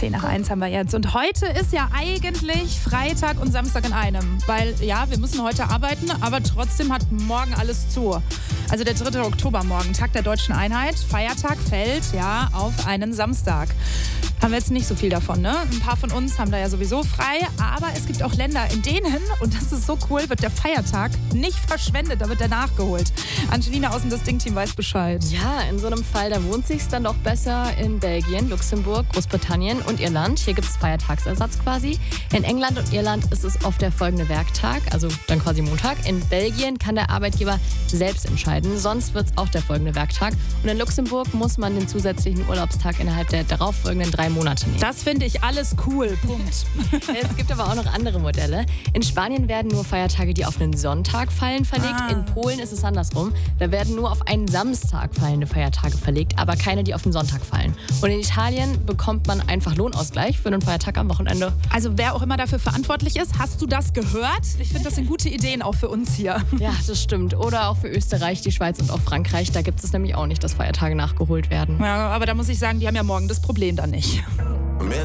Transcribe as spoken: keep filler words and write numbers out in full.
zehn nach eins haben wir jetzt. Und heute ist ja eigentlich Freitag und Samstag in einem. Weil, ja, wir müssen heute arbeiten, aber trotzdem hat morgen alles zu. Also der dritte Oktober morgen, Tag der Deutschen Einheit. Feiertag fällt ja auf einen Samstag. Haben wir jetzt nicht so viel davon, ne? Ein paar von uns haben da ja sowieso frei. Aber es gibt auch Länder, in denen, und das ist so cool, wird der Feiertag nicht verschwendet, da wird der nachgeholt. Angelina aus dem Distinct-Team weiß Bescheid. Ja, in so einem Fall, da wohnt sich's dann doch besser in Belgien, Luxemburg, Großbritannien und Irland. Hier gibt es Feiertagsersatz quasi. In England und Irland ist es oft der folgende Werktag, also dann quasi Montag. In Belgien kann der Arbeitgeber selbst entscheiden, sonst wird es auch der folgende Werktag. Und in Luxemburg muss man den zusätzlichen Urlaubstag innerhalb der darauffolgenden drei Monate nehmen. Das finde ich alles cool, Punkt. Es gibt aber auch noch andere Modelle. In Spanien werden nur Feiertage, die auf einen Sonntag fallen, verlegt. Ah. In Polen ist es andersrum. Da werden nur auf einen Samstag fallende Feiertage verlegt, aber keine, die auf den Sonntag fallen. Und in Italien bekommt man einfach Lohnausgleich für einen Feiertag am Wochenende. Also wer auch immer dafür verantwortlich ist, hast du das gehört? Ich finde, das sind gute Ideen auch für uns hier. Ja, das stimmt. Oder auch für Österreich, die Schweiz und auch Frankreich. Da gibt es nämlich auch nicht, dass Feiertage nachgeholt werden. Ja, aber da muss ich sagen, die haben ja morgen das Problem dann nicht.